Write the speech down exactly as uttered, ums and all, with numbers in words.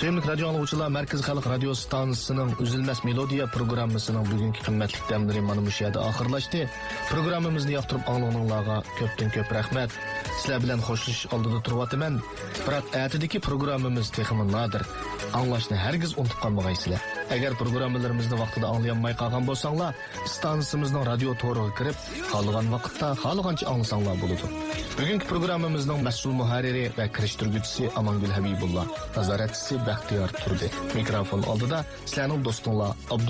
Sevimli radyo anlıqçılar, Merkez Xalq Radio Stansiyasının Üzülməz Melodiya programmasının bugünkü qimmatli dəmləri mana bu yerdə axırlaşdı. Programımızı yaxtırıb anlığınızlarga köpdən köp rəhmət. Sizlər bilan xoşluş aldıda turvatıman. Biroq ətidəki programımız texmi nadir. Anlaşını hərgiz unutub qalmağaysızlar. Əgər proqramlarımızı vaxtida anlayanmay qalğan bolsanglar, stansiyamızın radio toruğa kirib, xalığan vaqtda, xalığancha anlasanglar boludu. Bugünkü programımızın məsul muharriri və kirişdirgüçüsü Amangül Habibullah, nazaratçısı Baxtiyar Turdi. Mikrofon aldıda sizlərning dostunlar